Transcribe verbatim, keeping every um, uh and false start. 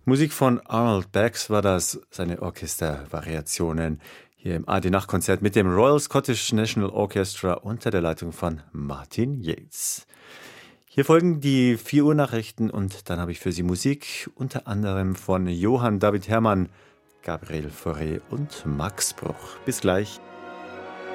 Musik von Arnold Bax war das, seine Orchestervariationen hier im A R D-Nachtkonzert mit dem Royal Scottish National Orchestra unter der Leitung von Martin Yates. Hier folgen die vier Uhr Nachrichten und dann habe ich für Sie Musik, unter anderem von Johann David Herrmann, Gabriel Fauré und Max Bruch. Bis gleich.